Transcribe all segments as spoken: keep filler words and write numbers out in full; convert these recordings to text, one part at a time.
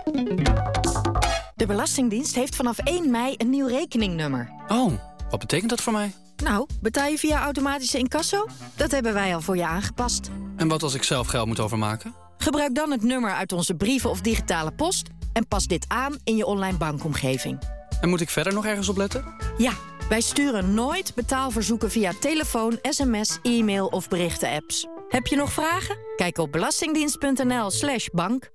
De Belastingdienst heeft vanaf één mei een nieuw rekeningnummer. Oh, wat betekent dat voor mij? Nou, betaal je via automatische incasso? Dat hebben wij al voor je aangepast. En wat als ik zelf geld moet overmaken? Gebruik dan het nummer uit onze brieven of digitale post en pas dit aan in je online bankomgeving. En moet ik verder nog ergens op letten? Ja, wij sturen nooit betaalverzoeken via telefoon, sms, e-mail of berichten-apps. Heb je nog vragen? Kijk op belastingdienst.nl slash bank.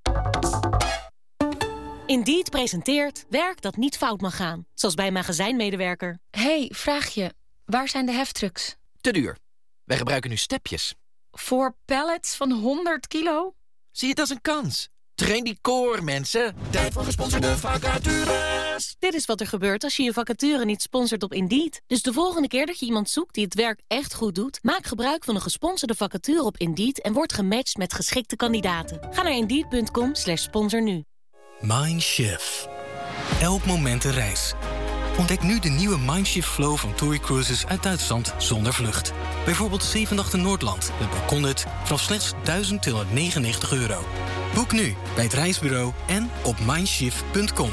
Indeed presenteert werk dat niet fout mag gaan. Zoals bij een magazijnmedewerker. Hey, vraag je. Waar zijn de heftrucks? Te duur. Wij gebruiken nu stepjes. Voor pallets van honderd kilo? Zie het als een kans. Train die core, mensen. Tijd voor gesponsorde vacatures. Dit is wat er gebeurt als je je vacature niet sponsort op Indeed. Dus de volgende keer dat je iemand zoekt die het werk echt goed doet, maak gebruik van een gesponsorde vacature op Indeed en word gematcht met geschikte kandidaten. Ga naar Indeed.com slash sponsor nu. Mindshift. Elk moment een reis. Ontdek nu de nieuwe Mindshift Flow van TUI Cruises uit Duitsland zonder vlucht. Bijvoorbeeld zeven nachten Noordland met balkonhut vanaf slechts duizend tweehonderdnegenennegentig euro. Boek nu bij het reisbureau en op mindshift punt com.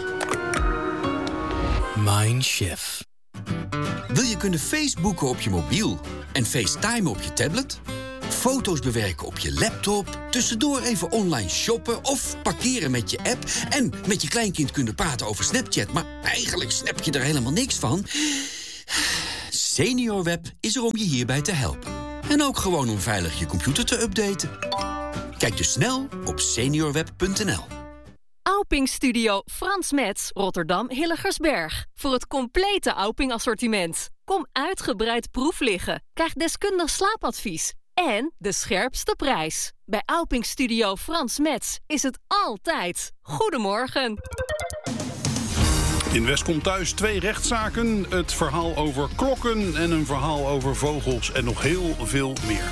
Mindshift. Wil je kunnen Facebooken op je mobiel en FaceTime op je tablet? Foto's bewerken op je laptop, tussendoor even online shoppen of parkeren met je app en met je kleinkind kunnen praten over Snapchat, maar eigenlijk snap je er helemaal niks van? SeniorWeb is er om je hierbij te helpen. En ook gewoon om veilig je computer te updaten. Kijk dus snel op seniorweb punt n l. Auping Studio Frans Metz, Rotterdam Hilligersberg. Voor het complete Auping assortiment. Kom uitgebreid proef liggen. Krijg deskundig slaapadvies. En de scherpste prijs. Bij Auping Studio Frans Metz is het altijd. Goedemorgen. In West komt thuis twee rechtszaken, het verhaal over klokken en een verhaal over vogels en nog heel veel meer.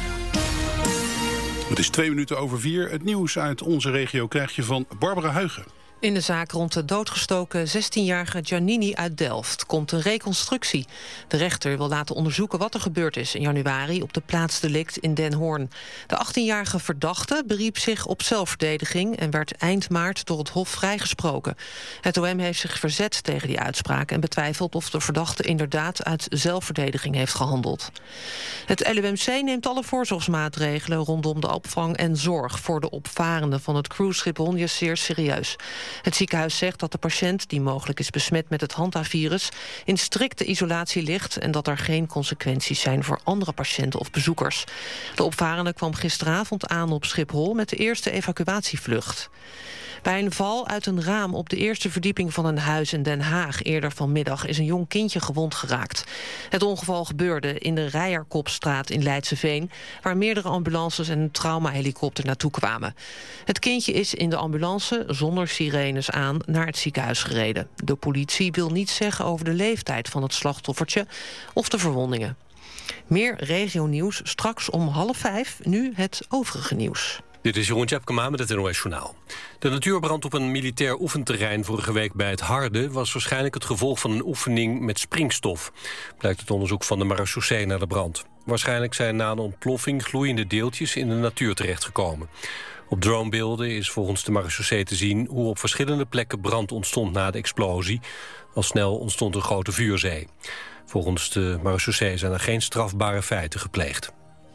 Het is twee minuten over vier. Het nieuws uit onze regio krijg je van Barbara Huigen. In de zaak rond de doodgestoken zestienjarige Giannini uit Delft komt een reconstructie. De rechter wil laten onderzoeken wat er gebeurd is in januari op de plaatsdelict in Den Hoorn. De achttienjarige verdachte beriep zich op zelfverdediging en werd eind maart door het Hof vrijgesproken. Het O M heeft zich verzet tegen die uitspraak en betwijfelt of de verdachte inderdaad uit zelfverdediging heeft gehandeld. Het L U M C neemt alle voorzorgsmaatregelen rondom de opvang en zorg voor de opvarenden van het cruiseschip Honjes zeer serieus. Het ziekenhuis zegt dat de patiënt, die mogelijk is besmet met het Hantavirus, in strikte isolatie ligt en dat er geen consequenties zijn voor andere patiënten of bezoekers. De opvarende kwam gisteravond aan op Schiphol met de eerste evacuatievlucht. Bij een val uit een raam op de eerste verdieping van een huis in Den Haag eerder vanmiddag is een jong kindje gewond geraakt. Het ongeval gebeurde in de Rijerkopstraat in Leidseveen, waar meerdere ambulances en een traumahelikopter naartoe kwamen. Het kindje is in de ambulance zonder sirenes aan naar het ziekenhuis gereden. De politie wil niets zeggen over de leeftijd van het slachtoffertje of de verwondingen. Meer regionieuws straks om half vijf, nu het overige nieuws. Dit is Jeroen Tjepkema met het N O S Journaal. De natuurbrand op een militair oefenterrein vorige week bij het Harde was waarschijnlijk het gevolg van een oefening met springstof. Blijkt het onderzoek van de marechaussee naar de brand. Waarschijnlijk zijn na de ontploffing gloeiende deeltjes in de natuur terechtgekomen. Op dronebeelden is volgens de marechaussee te zien hoe op verschillende plekken brand ontstond na de explosie. Al snel ontstond een grote vuurzee. Volgens de marechaussee zijn er geen strafbare feiten gepleegd.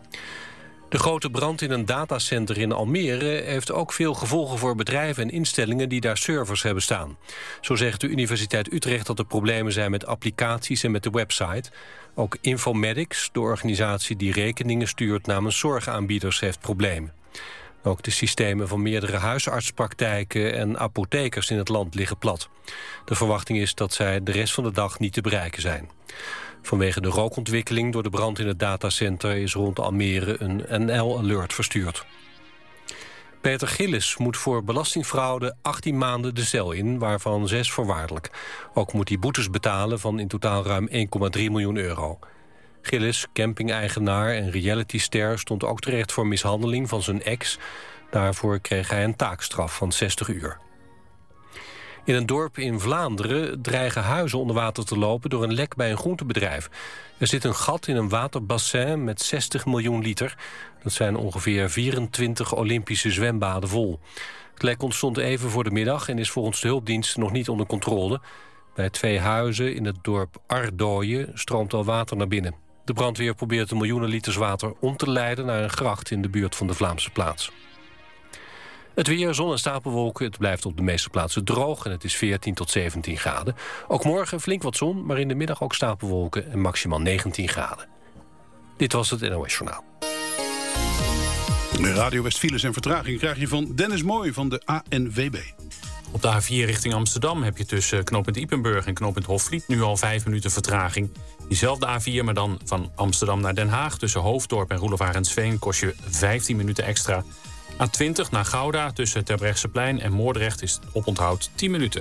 De grote brand in een datacenter in Almere heeft ook veel gevolgen voor bedrijven en instellingen die daar servers hebben staan. Zo zegt de Universiteit Utrecht dat er problemen zijn met applicaties en met de website. Ook Infomedics, de organisatie die rekeningen stuurt namens zorgaanbieders, heeft problemen. Ook de systemen van meerdere huisartspraktijken en apothekers in het land liggen plat. De verwachting is dat zij de rest van de dag niet te bereiken zijn. Vanwege de rookontwikkeling door de brand in het datacenter is rond Almere een N L-alert verstuurd. Peter Gillis moet voor belastingfraude achttien maanden de cel in, waarvan zes voorwaardelijk. Ook moet hij boetes betalen van in totaal ruim één komma drie miljoen euro. Gillis, camping-eigenaar en realityster, stond ook terecht voor mishandeling van zijn ex. Daarvoor kreeg hij een taakstraf van zestig uur. In een dorp in Vlaanderen dreigen huizen onder water te lopen door een lek bij een groentebedrijf. Er zit een gat in een waterbassin met zestig miljoen liter. Dat zijn ongeveer vierentwintig Olympische zwembaden vol. Het lek ontstond even voor de middag en is volgens de hulpdienst nog niet onder controle. Bij twee huizen in het dorp Ardooien stroomt al water naar binnen. De brandweer probeert een miljoenen liters water om te leiden naar een gracht in de buurt van de Vlaamse plaats. Het weer, zon en stapelwolken. Het blijft op de meeste plaatsen droog en het is veertien tot zeventien graden. Ook morgen flink wat zon, maar in de middag ook stapelwolken en maximaal negentien graden. Dit was het N O S Journaal. De Radio West files en vertraging krijg je van Dennis Mooi van de A N W B. Op de A vier richting Amsterdam heb je tussen knooppunt Ypenburg en knooppunt Hofvliet nu al vijf minuten vertraging. Diezelfde A vier, maar dan van Amsterdam naar Den Haag tussen Hoofddorp en Roelof Arendsveen kost je vijftien minuten extra. A twintig naar Gouda tussen Terbrechtseplein en Moordrecht is oponthoud tien minuten.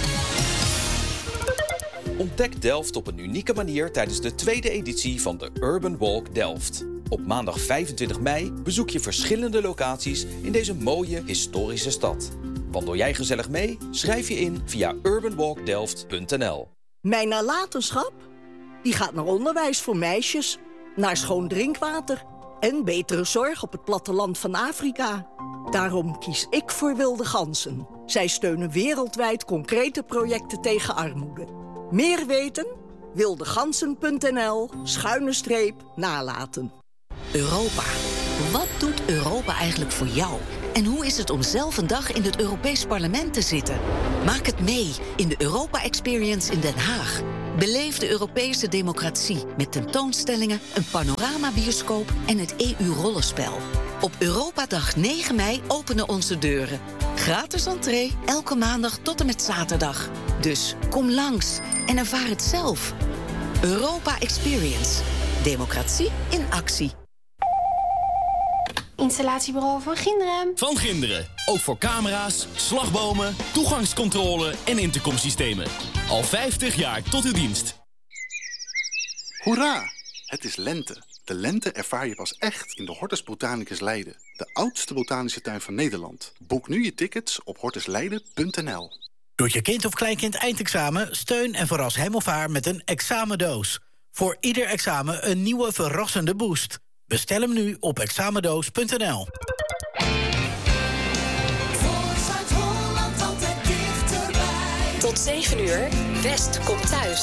Ontdek Delft op een unieke manier tijdens de tweede editie van de Urban Walk Delft. Op maandag vijfentwintig mei bezoek je verschillende locaties in deze mooie historische stad. Wandel jij gezellig mee? Schrijf je in via urban walk delft punt n l. Mijn nalatenschap? Die gaat naar onderwijs voor meisjes, naar schoon drinkwater en betere zorg op het platteland van Afrika. Daarom kies ik voor Wilde Ganzen. Zij steunen wereldwijd concrete projecten tegen armoede. Meer weten? wildegansen punt n l schuine streep nalaten. Europa. Wat doet Europa eigenlijk voor jou? En hoe is het om zelf een dag in het Europees Parlement te zitten? Maak het mee in de Europa Experience in Den Haag. Beleef de Europese democratie met tentoonstellingen, een panoramabioscoop en het E U-rollenspel. Op Europadag negen mei openen onze deuren. Gratis entree, elke maandag tot en met zaterdag. Dus kom langs en ervaar het zelf. Europa Experience. Democratie in actie. Installatiebureau Van Ginderen. Van Ginderen. Ook voor camera's, slagbomen, toegangscontrole en intercomsystemen. Al vijftig jaar tot uw dienst. Hoera! Het is lente. De lente ervaar je pas echt in de Hortus Botanicus Leiden. De oudste botanische tuin van Nederland. Boek nu je tickets op hortus leiden punt n l. Doet je kind of kleinkind eindexamen? Steun en verras hem of haar met een examendoos. Voor ieder examen een nieuwe verrassende boost. Bestel hem nu op examendoos punt n l. Tot zeven uur, West komt thuis.